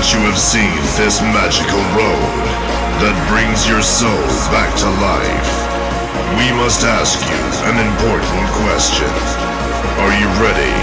that you have seen this magical road that brings your soul back to life, we must ask you an important question. Are you ready